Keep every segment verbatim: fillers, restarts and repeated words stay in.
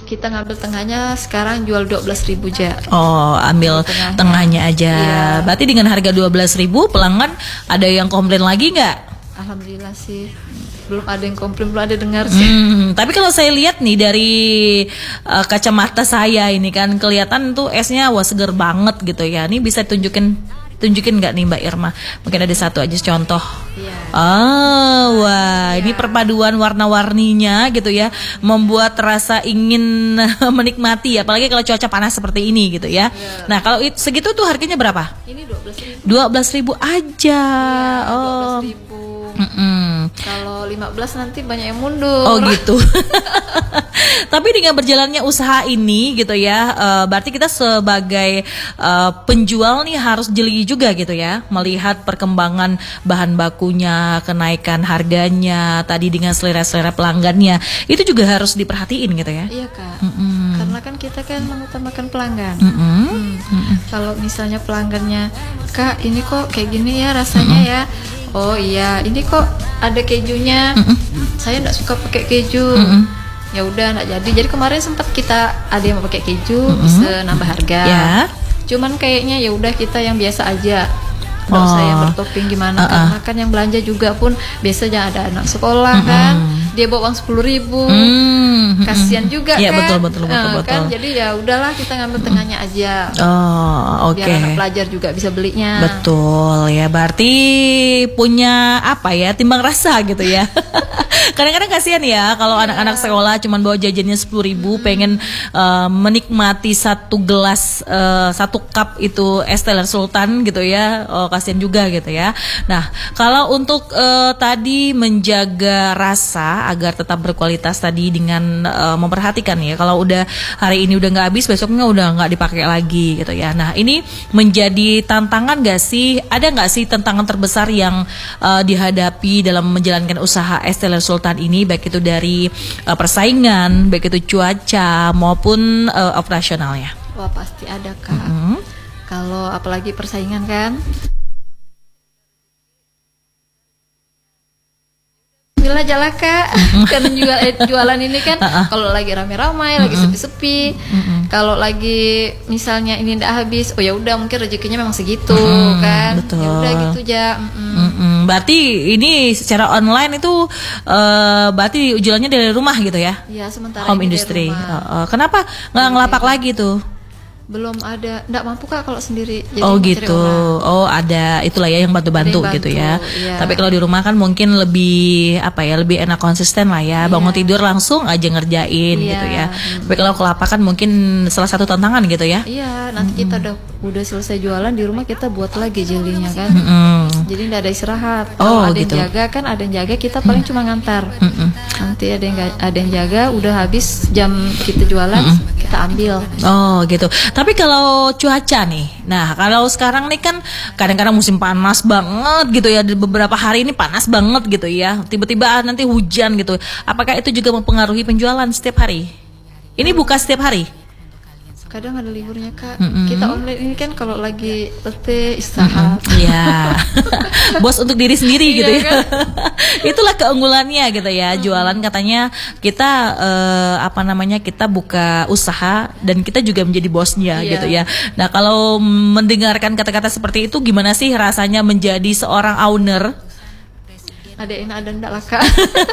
kita ngambil tengahnya sekarang jual dua belas ribu aja. Oh, ambil tengahnya, tengahnya aja. Iya. Berarti dengan harga dua belas ribu pelanggan ada yang komplain lagi nggak? Alhamdulillah sih. Belum ada yang komplain, belum ada dengar sih. Hmm, tapi kalau saya lihat nih dari uh, kacamata saya ini kan kelihatan tuh esnya wah seger banget gitu ya. Ini bisa tunjukin tunjukin nggak nih Mbak Irma? Mungkin ada satu aja contoh. Iya. Oh, wah, iya. Ini perpaduan warna-warninya gitu ya, membuat rasa ingin menikmati, apalagi kalau cuaca panas seperti ini gitu ya. Iya. Nah, kalau it, segitu tuh harganya berapa? Ini dua belas ribu. dua belas ribu aja. Iya, oh. dua belas ribu. Mm-mm. Kalau lima belas nanti banyak yang mundur. Oh gitu. Tapi dengan berjalannya usaha ini gitu ya, uh, berarti kita sebagai uh, penjual nih harus jeli juga gitu ya, melihat perkembangan bahan bakunya, kenaikan harganya, tadi dengan selera-selera pelanggannya, itu juga harus diperhatiin gitu ya. Iya Kak. Mm-mm. Karena kan kita kan mengutamakan pelanggan. Mm-mm. Hmm. Mm-mm. Kalau misalnya pelanggannya, Kak ini kok kayak gini ya rasanya Mm-mm. ya. Oh iya, ini kok ada kejunya. Mm-mm. Saya nggak suka pakai keju. Mm-mm. Ya udah nggak jadi. Jadi kemarin sempat kita ada yang mau pakai keju, Mm-mm. bisa nambah harga. Yeah. Cuman kayaknya ya udah kita yang biasa aja. Nggak Oh. usah yang bertopping gimana. Uh-uh. Karena kan yang belanja juga pun biasanya ada anak sekolah Mm-mm. kan. Dia bawa uang sepuluh ribu. Mm-hmm. Kasian juga ya, kan. betul betul betul nah, betul. Kan jadi ya udahlah kita ngambil tengahnya aja. Oh, oke. Okay. Biar anak pelajar juga bisa belinya. Betul ya, berarti punya apa ya, timbang rasa gitu ya. Kadang-kadang kasihan ya kalau yeah. anak-anak sekolah cuman bawa jajannya sepuluh ribu, hmm. pengen uh, menikmati satu gelas, uh, satu cup itu es teler sultan gitu ya. Oh, kasihan juga gitu ya. Nah, kalau untuk uh, tadi menjaga rasa agar tetap berkualitas tadi dengan uh, memperhatikan ya, kalau udah hari ini udah nggak habis, besoknya udah nggak dipakai lagi gitu ya. Nah, ini menjadi tantangan nggak sih? Ada nggak sih tantangan terbesar yang uh, dihadapi dalam menjalankan usaha es teler sultan ini, baik itu dari uh, persaingan, baik itu cuaca maupun uh, operasionalnya? Wah, pasti ada Kak. Mm-hmm. Kalau apalagi persaingan kan. Bila aja lah Kak. Kan jual, eh, jualan ini kan kalau lagi rame-ramai, mm-hmm. lagi sepi-sepi. Mm-hmm. Kalau lagi misalnya ini ndak habis, oh ya udah mungkin rezekinya memang segitu mm-hmm. kan. Betul. Ya udah gitu aja. Mm-hmm. Mm-hmm. Berarti ini secara online itu uh, berarti jualannya dari rumah gitu ya? Iya, sementara home ini industry. dari rumah. Uh, uh, kenapa nggak ngelapak lagi tuh? Belum ada, nggak mampu Kak kalau sendiri. Jadi oh gitu, oh ada itulah ya yang bantu-bantu yang gitu ya. Iya. Tapi kalau di rumah kan mungkin lebih apa ya, lebih enak konsisten lah ya. Bangun iya. tidur langsung aja ngerjain iya. gitu ya. Hmm. Tapi kalau kelapa kan mungkin salah satu tantangan gitu ya. Iya, nanti hmm. kita udah udah selesai jualan di rumah kita buat lagi jelinya kan. Hmm. Jadi nggak ada istirahat. Oh, kalau ada gitu. yang jaga kan ada yang jaga, kita paling hmm. cuma ngantar. Hmm. Nanti ada yang ada yang jaga, udah habis jam kita jualan hmm. kita ambil. Oh gitu. Tapi kalau cuaca nih, nah kalau sekarang nih kan kadang-kadang musim panas banget gitu ya, beberapa hari ini panas banget gitu ya, tiba-tiba nanti hujan gitu. Apakah itu juga mempengaruhi penjualan setiap hari? Ini buka setiap hari? Kadang ada liburnya Kak. Mm-hmm. Kita online ini kan kalau lagi letih istirahat. Iya. Mm-hmm. Bos untuk diri sendiri gitu ya. Kan? Itulah keunggulannya gitu ya. Mm-hmm. Jualan katanya kita uh, apa namanya kita buka usaha dan kita juga menjadi bosnya yeah. gitu ya. Nah kalau mendengarkan kata-kata seperti itu, gimana sih rasanya menjadi seorang owner? Ada enak ada enggak lah Kak.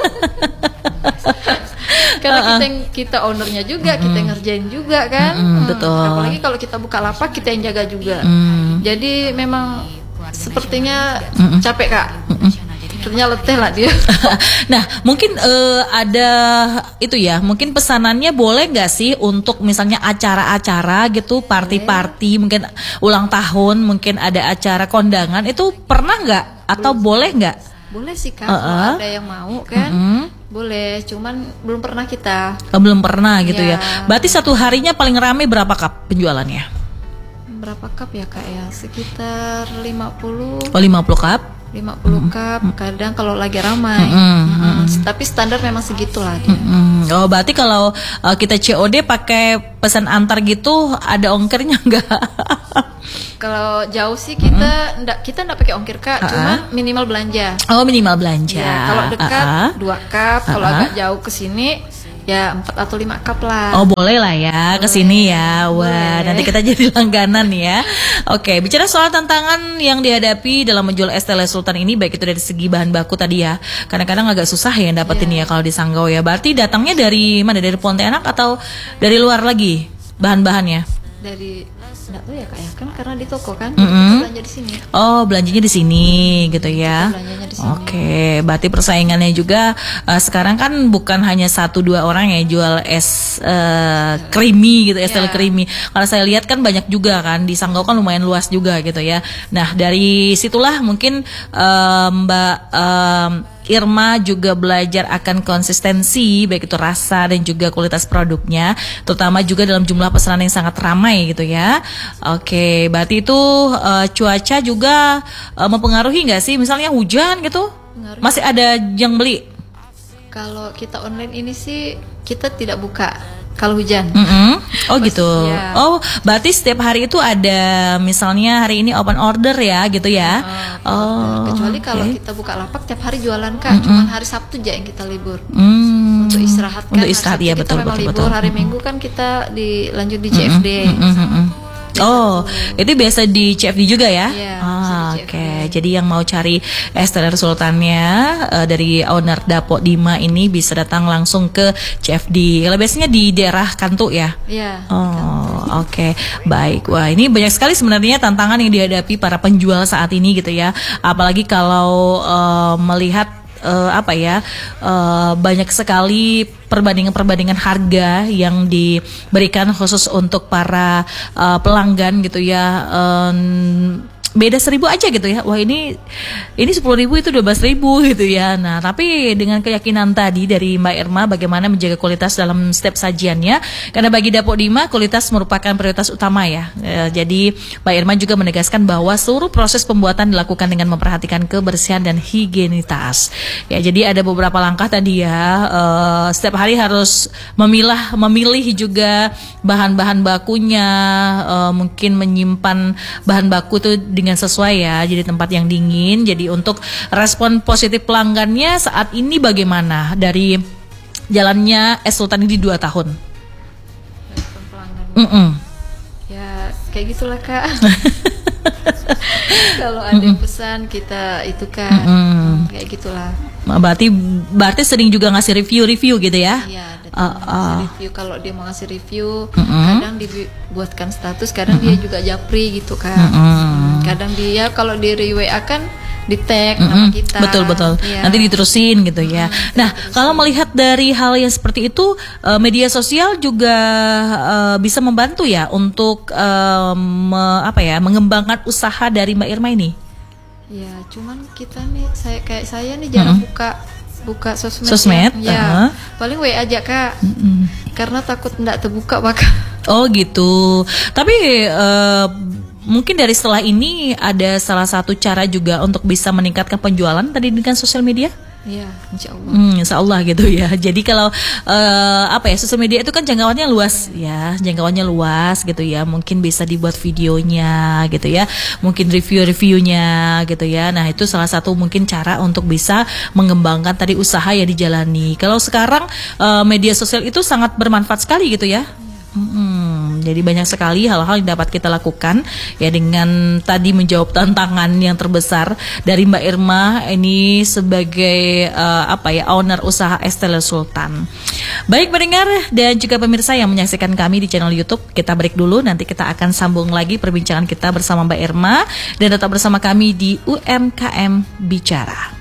Karena uh-uh. kita yang kita ownernya juga, mm-hmm. kita yang ngerjain juga kan. Mm-hmm, hmm. Betul. Apalagi kalau kita buka lapak, kita yang jaga juga. Mm. Jadi memang sepertinya mm-hmm. capek Kak. Mm-hmm. Ternyata letih lah dia. Nah mungkin uh, ada itu ya, mungkin pesanannya boleh nggak sih untuk misalnya acara-acara gitu, party-party, mungkin ulang tahun, mungkin ada acara kondangan, itu pernah nggak atau Belum. boleh nggak? Boleh sih Kak, uh-uh. kalau ada yang mau kan. Mm-hmm. Boleh, cuman belum pernah kita. Oh, belum pernah gitu ya. ya. Berarti satu harinya paling ramai berapa cup penjualannya? Berapa cup ya Kak ya? Sekitar lima puluh. Oh, lima puluh cup? lima puluh mm-hmm. cup, kadang kalau lagi ramai. Mm-hmm. Mm-hmm. Tapi standar memang segitulah dia. Mm-hmm. Oh, berarti kalau uh, kita C O D pakai pesan antar gitu ada ongkirnya enggak? Kalau jauh sih kita enggak, kita enggak pakai ongkir Kak, uh-uh. cuman minimal belanja. Oh, minimal belanja. Ya, kalau dekat uh-uh. dua cup, kalau uh-uh. agak jauh ke sini ya empat atau lima cup lah. Oh boleh lah ya ke sini ya. Wah Boleh. nanti kita jadi langganan ya. Oke, bicara soal tantangan yang dihadapi dalam menjual es teler sultan ini, baik itu dari segi bahan baku tadi ya, kadang-kadang agak susah ya dapetin Iya. ya kalau di Sanggau ya. Berarti datangnya dari mana? Dari Pontianak atau dari luar lagi bahan-bahannya? Dari enggak tahu ya Kak ya, kan karena di toko kan, Mm-mm. kita belanja di sini. Oh belanjanya di sini gitu ya. Kita belanjanya di sini. Oke, berarti persaingannya juga eh, sekarang kan bukan hanya satu dua orang ya jual es eh, creamy gitu, es Ya. teler creamy. Kalau saya lihat kan banyak juga kan di Sanggau kan lumayan luas juga gitu ya. Nah dari situlah mungkin eh, Mbak eh, Irma juga belajar akan konsistensi baik itu rasa dan juga kualitas produknya, terutama juga dalam jumlah pesanan yang sangat ramai gitu ya. Oke, berarti itu eh, cuaca juga eh, mempengaruhi nggak sih? Misalnya hujan gitu, Pengaruh. masih ada yang beli? Kalau kita online ini sih kita tidak buka kalau hujan. Mm-mm. Oh Pas- gitu. ya. Oh, berarti setiap hari itu ada misalnya hari ini open order ya gitu ya. Uh, Oh. Kecuali oke. kalau kita buka lapak tiap hari jualan Kak, cuman hari Sabtu aja yang kita libur. Hmm. Untuk istirahat kan. Untuk hari istirahat Sabtu ya kita betul memang betul libur, betul. hari Minggu kan kita dilanjut di C F D. Mm, mm, mm. Oh, itu biasa di C F D juga ya? Iya, Ah, bisa di C F D. oke. Jadi yang mau cari es teler sultannya eh, dari owner Dapo Dima ini bisa datang langsung ke C F D. Kalau biasanya di daerah Kantu ya? Iya. Oh, oke, baik. Wah, ini banyak sekali sebenarnya tantangan yang dihadapi para penjual saat ini gitu ya. Apalagi kalau eh, melihat eh, apa ya, eh, banyak sekali perbandingan-perbandingan harga yang diberikan khusus untuk para eh, pelanggan gitu ya. Em, beda seribu aja gitu ya. Wah ini ini sepuluh ribu itu dua belas ribu gitu ya. Nah tapi dengan keyakinan tadi dari Mbak Irma bagaimana menjaga kualitas dalam setiap sajiannya, karena bagi Dapo Dima kualitas merupakan prioritas utama ya. E, jadi Mbak Irma juga menegaskan bahwa seluruh proses pembuatan dilakukan dengan memperhatikan kebersihan dan higienitas. Ya jadi ada beberapa langkah tadi ya. E, setiap hari harus memilah memilih juga bahan-bahan bakunya, e, mungkin menyimpan bahan baku tuh dengan sesuai ya, jadi tempat yang dingin. Jadi untuk respon positif pelanggannya saat ini bagaimana dari jalannya es sultan ini dua tahun? Respon pelanggan. Mm-mm. Ya kayak gitulah Kak. Kalau ada yang pesan kita itu kan Mm-mm. kayak gitulah. Berarti berarti sering juga ngasih review-review gitu ya? Iya, dan Ah, ngasih ah. review. Kalau dia mau ngasih review, Mm-mm. kadang dibuatkan status, kadang dia juga japri gitu kan. Mm-mm. Kadang dia kalau di W A kan di tag Mm-mm. nama kita. Betul betul. Iya. Nanti diterusin gitu ya. Nah, kalau melihat dari hal yang seperti itu, eh, media sosial juga eh, bisa membantu ya untuk eh, me- apa ya, mengembangkan usaha dari Mbak Irma ini. Ya, cuman kita nih, saya kayak saya nih jarang buka buka sosmed. Sosmed, Ya, ya. uh-huh. Paling W A aja Kak. Mm-mm. Karena takut enggak terbuka Pak. Oh gitu. Tapi eh, mungkin dari setelah ini ada salah satu cara juga untuk bisa meningkatkan penjualan tadi dengan sosial media. Iya, insya Allah. Hmm, insya Allah gitu ya. Jadi kalau eh, apa ya, sosial media itu kan jangkauannya luas ya, jangkauannya luas gitu ya. Mungkin bisa dibuat videonya gitu ya, mungkin review-reviewnya gitu ya. Nah itu salah satu mungkin cara untuk bisa mengembangkan tadi usaha yang dijalani. Kalau sekarang eh, media sosial itu sangat bermanfaat sekali gitu ya. Hmm, jadi banyak sekali hal-hal yang dapat kita lakukan ya dengan tadi menjawab tantangan yang terbesar dari Mbak Irma ini sebagai eh, apa ya, owner usaha Es Teler Sultan. Baik pendengar dan juga pemirsa yang menyaksikan kami di channel YouTube, kita break dulu, nanti kita akan sambung lagi perbincangan kita bersama Mbak Irma dan tetap bersama kami di U M K M Bicara.